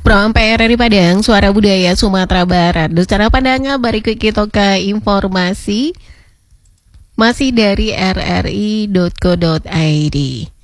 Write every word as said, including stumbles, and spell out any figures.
Program P R R I Padang, Suara Budaya Sumatera Barat. Secara pandangan berikut kita ke informasi masih dari r r i dot co dot i d.